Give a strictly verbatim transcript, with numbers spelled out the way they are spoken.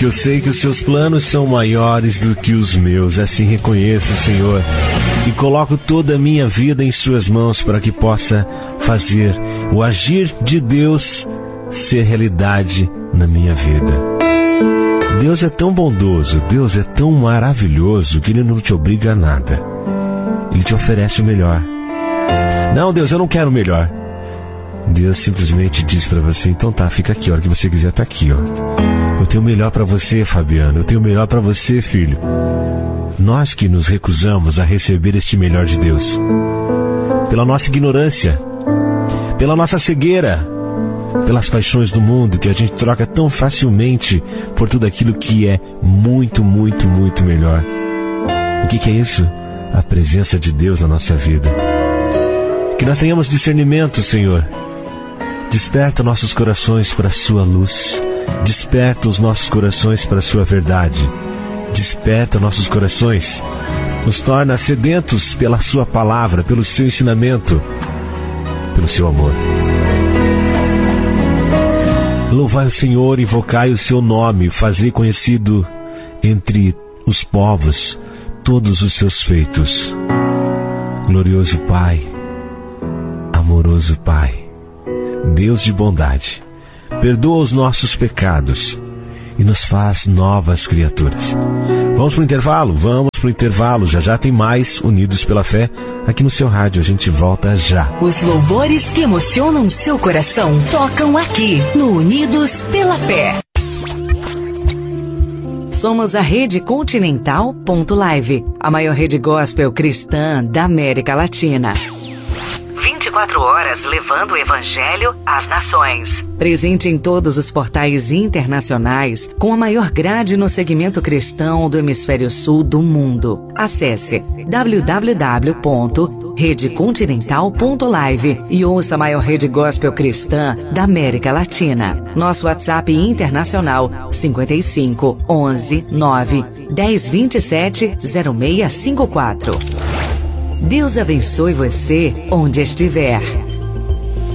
porque eu sei que os seus planos são maiores do que os meus. Assim reconheço, Senhor, e coloco toda a minha vida em suas mãos para que possa fazer o agir de Deus ser realidade na minha vida. Deus é tão bondoso, Deus é tão maravilhoso que Ele não te obriga a nada. Ele te oferece o melhor. Não, Deus, eu não quero o melhor. Deus simplesmente diz para você: então tá, fica aqui, a hora que você quiser tá aqui, ó. Eu tenho o melhor para você, Fabiano, eu tenho o melhor para você, filho. Nós que nos recusamos a receber este melhor de Deus, pela nossa ignorância, pela nossa cegueira, pelas paixões do mundo que a gente troca tão facilmente por tudo aquilo que é muito, muito, muito melhor. O que que é isso? A presença de Deus na nossa vida. Que nós tenhamos discernimento, Senhor. Desperta nossos corações para a sua luz. Desperta os nossos corações para a sua verdade. Desperta nossos corações. Nos torna sedentos pela sua palavra, pelo seu ensinamento, pelo seu amor. Louvai o Senhor, invocai o seu nome, fazei conhecido entre os povos todos os seus feitos. Glorioso Pai, amoroso Pai, Deus de bondade, perdoa os nossos pecados e nos faz novas criaturas. Vamos para o intervalo? Vamos para o intervalo. Já já tem mais Unidos pela Fé aqui no seu rádio. A gente volta já. Os louvores que emocionam seu coração tocam aqui no Unidos pela Fé. Somos a Rede Continental ponto live, a maior rede gospel cristã da América Latina. vinte e quatro horas levando o Evangelho às nações. Presente em todos os portais internacionais, com a maior grade no segmento cristão do Hemisfério Sul do mundo. Acesse w w w ponto rede continental ponto live e ouça a maior rede gospel cristã da América Latina. Nosso WhatsApp internacional cinquenta e cinco, onze, nove, dez, vinte e sete, zero seis cinco quatro. Deus abençoe você onde estiver.